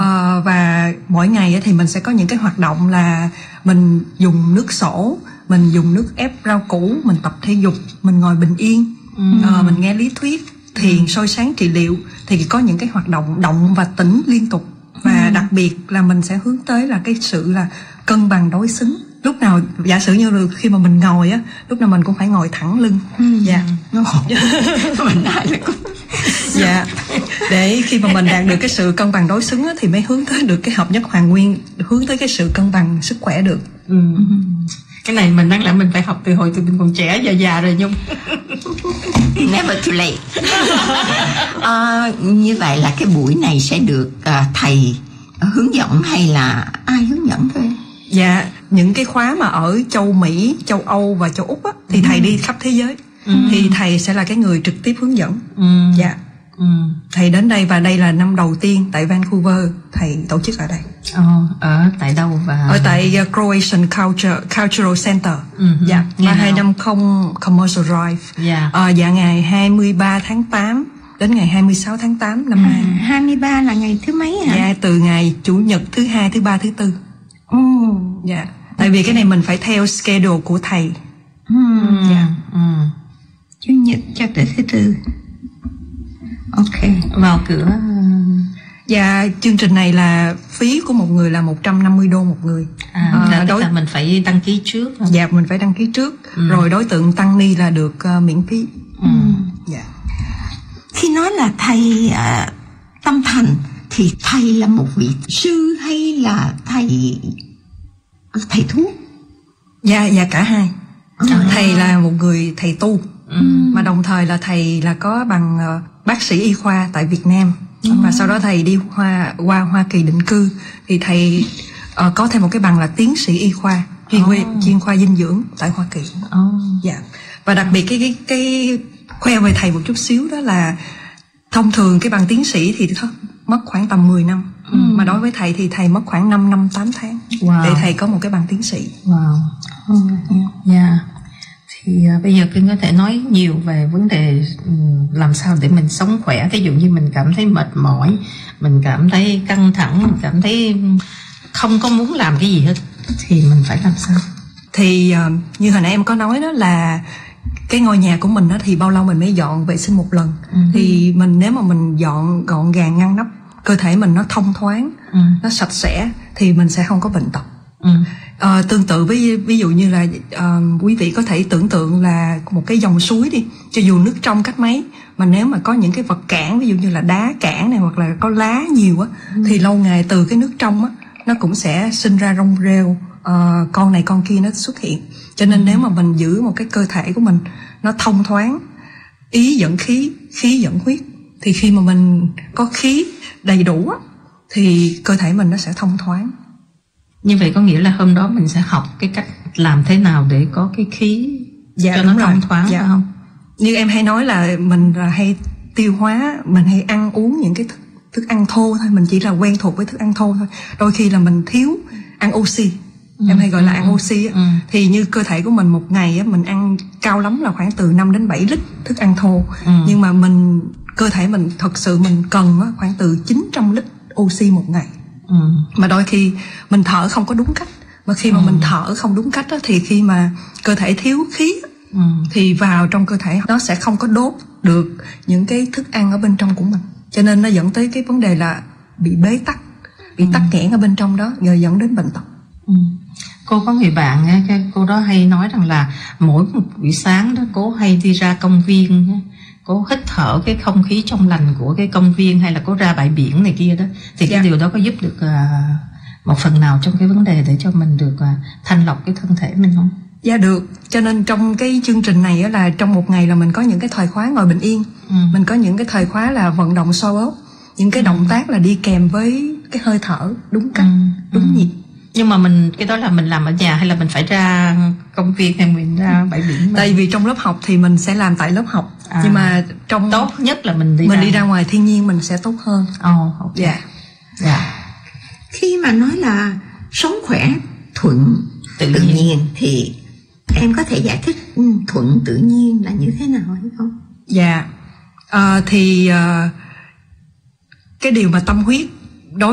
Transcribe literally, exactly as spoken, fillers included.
À, và mỗi ngày thì mình sẽ có những cái hoạt động là mình dùng nước sổ, mình dùng nước ép rau củ, mình tập thể dục, mình ngồi bình yên, ừ. à, mình nghe lý thuyết, thiền, ừ. soi sáng, trị liệu. Thì có những cái hoạt động động và tĩnh liên tục. Và ừ. đặc biệt là mình sẽ hướng tới là cái sự là cân bằng đối xứng. Lúc nào giả sử như là khi mà mình ngồi á, lúc nào mình cũng phải ngồi thẳng lưng. Ừ. Dạ. Mình lại là cũng dạ. Để khi mà mình đạt được cái sự cân bằng đối xứng á, thì mới hướng tới được cái hợp nhất hoàn nguyên, hướng tới cái sự cân bằng sức khỏe được. Ừ. Cái này mình đáng lẽ mình phải học từ hồi từ mình còn trẻ giờ già rồi Nhung. Never too late. À, như vậy là cái buổi này sẽ được uh, thầy hướng dẫn hay là ai hướng dẫn thôi? Dạ, những cái khóa mà ở châu Mỹ, châu Âu và châu Úc á, thì ừ. thầy đi khắp thế giới. Ừ. Thì thầy sẽ là cái người trực tiếp hướng dẫn. Ừ. Dạ. Ừ. Thầy đến đây và đây là năm đầu tiên tại Vancouver thầy tổ chức ở đây. Ờ, ở tại đâu? Và ở tại uh, Croatian Culture, Cultural Center. Ừ. Dạ, ba hai năm không Commercial Drive. Dạ. Ờ, dạ ngày hai mươi ba tháng tám đến ngày hai mươi sáu tháng tám năm nay. À, hai mươi ba là ngày thứ mấy hả? Dạ, từ ngày chủ nhật, thứ hai, thứ ba, thứ tư. Ồ. Dạ. Tại vì cái này mình phải theo schedule của thầy. Ừ. Dạ. Ừ. Chủ nhật cho tới thứ tư. Ok. Vào cửa. Dạ, chương trình này là phí của một người là một trăm năm mươi đô một người. À, à đối... là mình phải đăng ký trước không? Dạ, mình phải đăng ký trước. Ừ. Rồi đối tượng tăng ni là được uh, miễn phí. Ừ. Dạ. Khi nói là thầy uh, tâm thành thì thầy là một vị sư hay là thầy thầy thuốc? Dạ, dạ cả hai. Ừ. Thầy là một người thầy tu. Ừ. Mà đồng thời là thầy là có bằng uh, bác sĩ y khoa tại Việt Nam. Ừ. Và sau đó thầy đi hoa, qua Hoa Kỳ định cư thì thầy uh, có thêm một cái bằng là tiến sĩ y khoa chuyên, oh. chuyên khoa dinh dưỡng tại Hoa Kỳ. Oh. Dạ. Và đặc biệt cái cái cái khoe về thầy một chút xíu đó là thông thường cái bằng tiến sĩ thì mất khoảng tầm mười năm. Ừ. Mà đối với thầy thì thầy mất khoảng năm năm tám tháng wow. để thầy có một cái bằng tiến sĩ. Wow. Dạ. Ừ. Yeah. Thì uh, bây giờ Cưng có thể nói nhiều về vấn đề um, làm sao để mình sống khỏe. Ví dụ như mình cảm thấy mệt mỏi, mình cảm thấy căng thẳng, mình cảm thấy không có muốn làm cái gì hết, thì mình phải làm sao? Thì uh, như hồi nãy em có nói đó là cái ngôi nhà của mình đó thì bao lâu mình mới dọn vệ sinh một lần. Ừ. Thì mình nếu mà mình dọn gọn gàng ngăn nắp, cơ thể mình nó thông thoáng, ừ. nó sạch sẽ thì mình sẽ không có bệnh tật. Ừ. À, tương tự với ví dụ như là uh, quý vị có thể tưởng tượng là một cái dòng suối đi, cho dù nước trong cách mấy mà nếu mà có những cái vật cản, ví dụ như là đá cản này hoặc là có lá nhiều á, ừ. thì lâu ngày từ cái nước trong á nó cũng sẽ sinh ra rong rêu, uh, con này con kia nó xuất hiện. Cho nên ừ. nếu mà mình giữ một cái cơ thể của mình nó thông thoáng, ý dẫn khí, khí dẫn huyết, thì khi mà mình có khí đầy đủ á thì cơ thể mình nó sẽ thông thoáng. Như vậy có nghĩa là hôm đó mình sẽ học cái cách làm thế nào để có cái khí dạ, cho nó thông thoáng, dạ. phải không? Như em hay nói là mình là hay tiêu hóa, mình hay ăn uống những cái thức, thức ăn thô thôi, mình chỉ là quen thuộc với thức ăn thô thôi. Đôi khi là mình thiếu ăn oxy, ừ, em hay gọi ừ, là ăn oxy á, ừ. thì như cơ thể của mình một ngày á, mình ăn cao lắm là khoảng từ năm đến bảy lít thức ăn thô, ừ. nhưng mà mình cơ thể mình thật sự mình cần á, khoảng từ chín trăm lít oxy một ngày. Ừ. Mà đôi khi mình thở không có đúng cách, mà khi mà ừ. mình thở không đúng cách đó, thì khi mà cơ thể thiếu khí ừ. thì vào trong cơ thể nó sẽ không có đốt được những cái thức ăn ở bên trong của mình, cho nên nó dẫn tới cái vấn đề là bị bế tắc, bị ừ. tắc nghẽn ở bên trong đó, rồi dẫn đến bệnh tật. Ừ. Cô có người bạn, cái cô đó hay nói rằng là mỗi một buổi sáng đó cô hay đi ra công viên, cô hít thở cái không khí trong lành của cái công viên, hay là cô ra bãi biển này kia đó, thì cái yeah. điều đó có giúp được uh, một phần nào trong cái vấn đề để cho mình được uh, thanh lọc cái thân thể mình không? Dạ được. Cho nên trong cái chương trình này là trong một ngày là mình có những cái thời khóa ngồi bình yên, ừ. mình có những cái thời khóa là vận động xoa bóp, những cái động tác là đi kèm với cái hơi thở đúng cách, ừ. đúng ừ. nhịp. Nhưng mà mình cái đó là mình làm ở nhà hay là mình phải ra công viên hay mình ra bãi biển? Mà? Tại vì trong lớp học thì mình sẽ làm tại lớp học, à, nhưng mà trong tốt nhất là mình đi mình ra... đi ra ngoài thiên nhiên mình sẽ tốt hơn. Ồ, oh, ok. Dạ. Dạ. Khi mà nói là sống khỏe thuận tự, tự nhiên. nhiên thì em có thể giải thích ừ, thuận tự nhiên là như thế nào hay không? Dạ. À, thì uh, cái điều mà tâm huyết